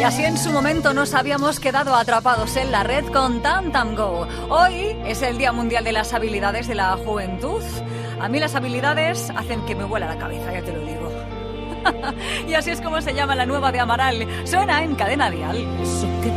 Y así en su momento nos habíamos quedado atrapados en la red con Tam Tam Go. Hoy es el Día Mundial de las Habilidades de la Juventud. A mí las habilidades hacen que me vuela la cabeza, ya te lo digo. Y así es como se llama la nueva de Amaral. Suena en Cadena Dial.